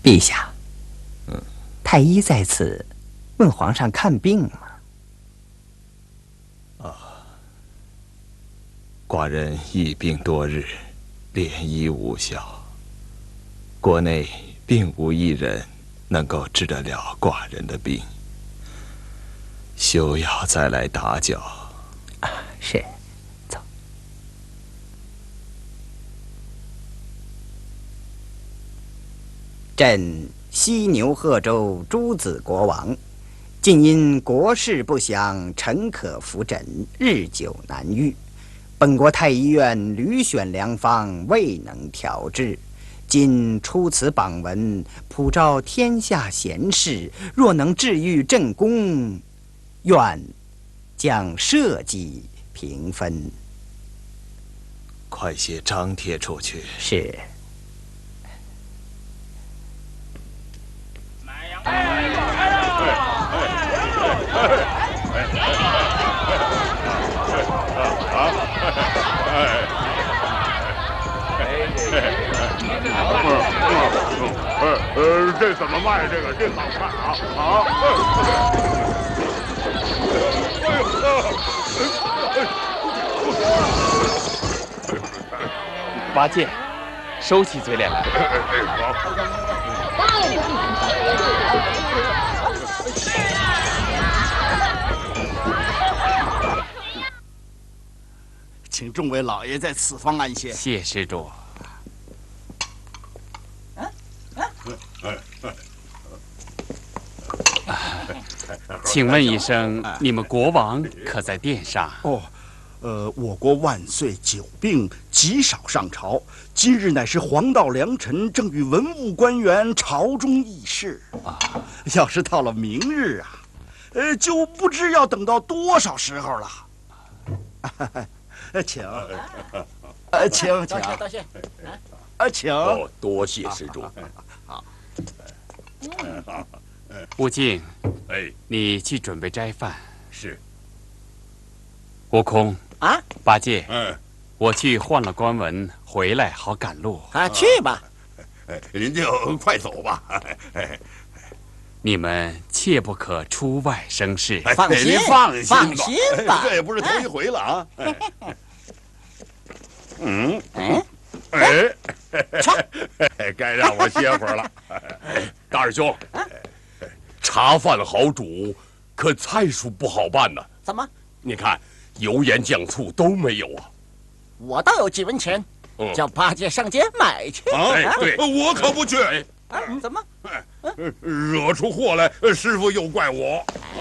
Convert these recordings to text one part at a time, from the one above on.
陛下，太医在此，问皇上看病吗？ 寡人疫病多日，连医无效，国内并无一人能够治得了寡人的病，休要再来打搅。 是，走。朕西牛贺州诸子国王，近因国事不详，臣可扶诊，日久难愈。本国太医院屡选良方，未能调治。今出此榜文，普照天下贤士，若能治愈朕功，愿将社稷平分。 快些张贴出去。 是。 这怎么卖？这个真好看啊！ 八戒，收起嘴脸来。 请众位老爷在此方安歇。 谢施主。请问一声，你们国王可在殿上？ 我国万岁久病，极少上朝。今日乃是黄道良辰，正与文武官员朝中议事。要是到了明日啊，就不知要等到多少时候了。请，请， 多谢。 请。 多谢施主。 好。 悟净， 哎， 你去准备斋饭。 是。 悟空啊， 八戒，我去换了官文，回来好赶路。 去吧。 您就快走吧。 你们切不可出外生事。 放心， 您放心吧， 这也不是头一回了啊。该让我歇会儿了。大师兄，茶饭好煮，可菜蔬不好办呢。 怎么？ 你看，油盐酱醋都没有啊。 我倒有几文钱，叫八戒上街买去。 对，我可不去。 怎么？ 惹出祸来，师傅又怪我。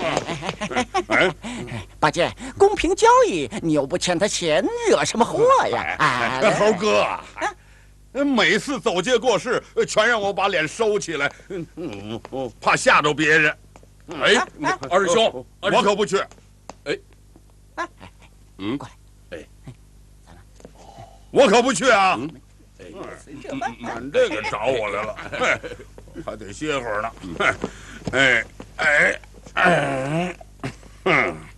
八戒，公平交易，你又不欠他钱，惹什么祸呀？ 猴哥，每次走街过市，全让我把脸收起来，怕吓着别人。二师兄，我可不去。 过来。 我可不去啊！满这个找我来了，还得歇会儿呢。